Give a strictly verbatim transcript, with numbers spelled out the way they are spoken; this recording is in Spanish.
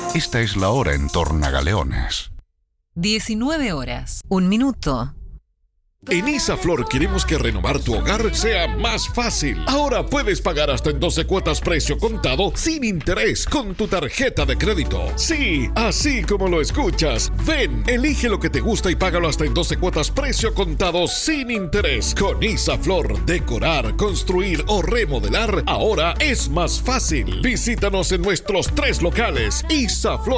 Esta es la hora en Tornagaleones. diecinueve horas, un minuto. En Isaflor queremos que renovar tu hogar sea más fácil. Ahora puedes pagar hasta en doce cuotas precio contado sin interés con tu tarjeta de crédito. Sí, así como lo escuchas. Ven, elige lo que te gusta y págalo hasta en doce cuotas precio contado sin interés. Con Isaflor, decorar, construir o remodelar ahora es más fácil. Visítanos en nuestros tres locales. Isaflor